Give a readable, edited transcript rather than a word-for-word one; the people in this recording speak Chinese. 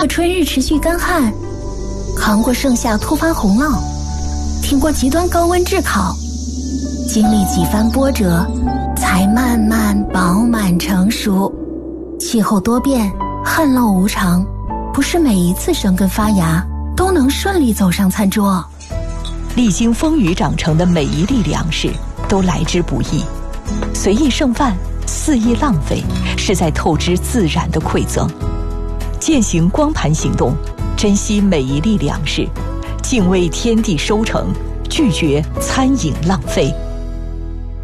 春日持续干旱，扛过盛夏突发洪涝，挺过极端高温炙烤，经历几番波折，才慢慢饱满成熟。气候多变，旱涝无常，不是每一次生根发芽都能顺利走上餐桌。 历经风雨长成的每一粒粮食都来之不易，随意剩饭，肆意浪费，是在透支自然的馈赠。践行光盘行动，珍惜每一粒粮食，敬畏天地收成，拒绝餐饮浪费。